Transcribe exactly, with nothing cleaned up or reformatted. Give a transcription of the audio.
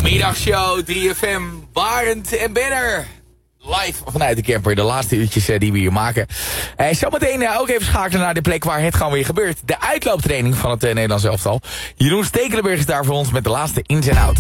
Middagshow drie F M, Barend en Benner. Live vanuit de camper, de laatste uurtjes uh, die we hier maken. Uh, zometeen uh, ook even schakelen naar de plek waar het gewoon weer gebeurt. De uitlooptraining van het uh, Nederlands elftal. Jeroen Stekelenburg is daar voor ons met de laatste ins en outs.